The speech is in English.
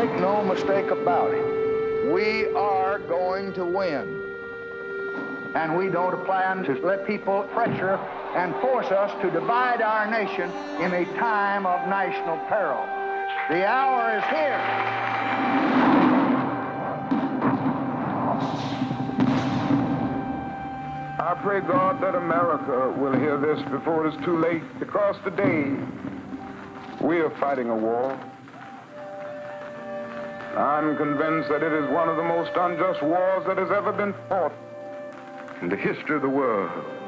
Make no mistake about it. We are going to win. And we don't plan to let people pressure and force us to divide our nation in a time of national peril. The hour is here. I pray God that America will hear this before it is too late, because today we are fighting a war. I'm convinced that it is one of the most unjust wars that has ever been fought in the history of the world.